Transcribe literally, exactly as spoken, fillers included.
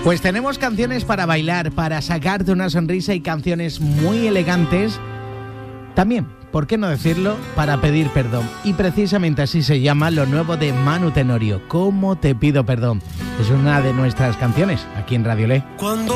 Pues tenemos canciones para bailar, para sacarte una sonrisa y canciones muy elegantes. También, ¿por qué no decirlo?, para pedir perdón. Y precisamente así se llama lo nuevo de Manu Tenorio, ¿Cómo te pido perdón? Es una de nuestras canciones aquí en Radio Le. Cuando